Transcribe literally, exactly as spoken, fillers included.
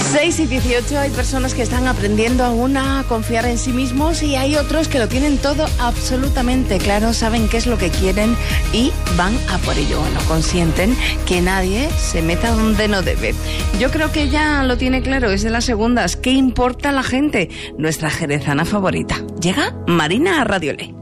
seis y dieciocho, hay personas que están aprendiendo aún a confiar en sí mismos y hay otros que lo tienen todo absolutamente claro, saben qué es lo que quieren y van a por ello. No consienten que nadie se meta donde no debe. Yo creo que ella lo tiene claro, es de las segundas. ¿Qué importa la gente? Nuestra jerezana favorita. Llega Marina a Radio Le.